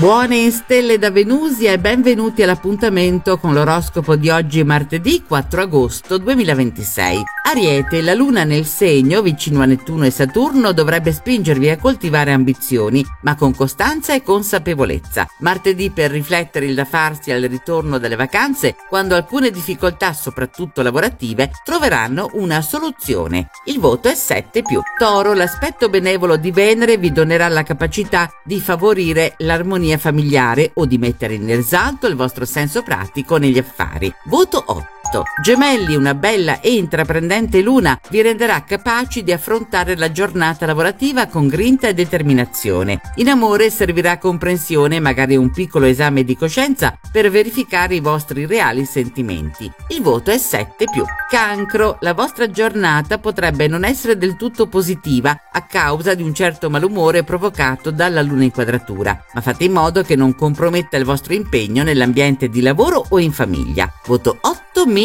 Buone stelle da Venusia e benvenuti all'appuntamento con l'oroscopo di oggi martedì 4 agosto 2026. Ariete, la luna nel segno, vicino a Nettuno e Saturno, dovrebbe spingervi a coltivare ambizioni, ma con costanza e consapevolezza. Martedì per riflettere il da farsi al ritorno dalle vacanze, quando alcune difficoltà, soprattutto lavorative, troveranno una soluzione. Il voto è 7+. Toro, l'aspetto benevolo di Venere vi donerà la capacità di favorire l'armonia familiare o di mettere in risalto il vostro senso pratico negli affari. Voto 8. Gemelli, una bella e intraprendente luna vi renderà capaci di affrontare la giornata lavorativa con grinta e determinazione. In amore servirà comprensione e magari un piccolo esame di coscienza per verificare i vostri reali sentimenti. Il voto è 7+. Cancro, la vostra giornata potrebbe non essere del tutto positiva a causa di un certo malumore provocato dalla luna in quadratura, ma fate in modo che non comprometta il vostro impegno nell'ambiente di lavoro o in famiglia. Voto 8-.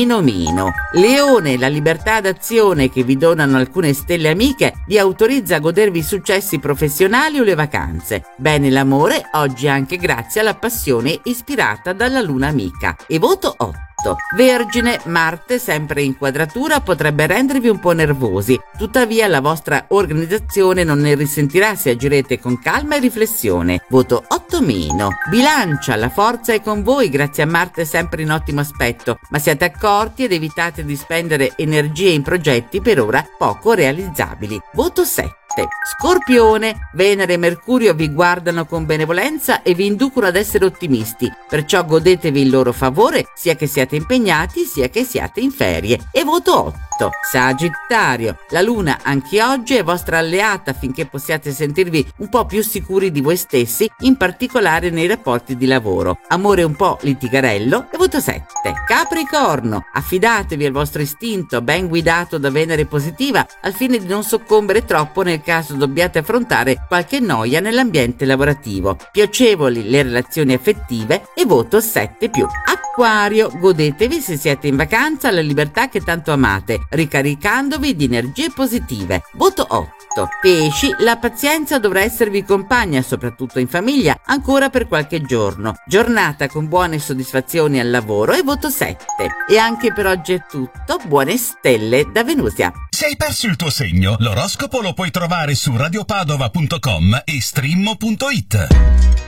Leone, la libertà d'azione che vi donano alcune stelle amiche vi autorizza a godervi successi professionali o le vacanze. Bene l'amore, oggi anche grazie alla passione ispirata dalla luna amica. E voto 8. Vergine, Marte sempre in quadratura potrebbe rendervi un po' nervosi, tuttavia la vostra organizzazione non ne risentirà se agirete con calma e riflessione. Voto 8-. Bilancia, la forza è con voi grazie a Marte sempre in ottimo aspetto, ma siate accorti ed evitate di spendere energie in progetti per ora poco realizzabili. Voto 7. Scorpione, Venere e Mercurio vi guardano con benevolenza e vi inducono ad essere ottimisti, perciò godetevi il loro favore sia che siate impegnati sia che siate in ferie. E voto 8. Sagittario, la luna anche oggi è vostra alleata affinché possiate sentirvi un po' più sicuri di voi stessi, in particolare nei rapporti di lavoro. Amore un po' litigarello. E voto 7. Capricorno, affidatevi al vostro istinto ben guidato da Venere positiva al fine di non soccombere troppo nel caso dobbiate affrontare qualche noia nell'ambiente lavorativo. Piacevoli le relazioni affettive. E voto 7+. Acquario, godetevi se siete in vacanza la libertà che tanto amate, ricaricandovi di energie positive. Voto 8. Pesci, la pazienza dovrà esservi compagna, soprattutto in famiglia, ancora per qualche giorno. Giornata con buone soddisfazioni al lavoro. E voto 7. E anche per oggi è tutto. Buone stelle da Venusia. Se hai perso il tuo segno, l'oroscopo lo puoi trovare su radiopadova.com e stream.it.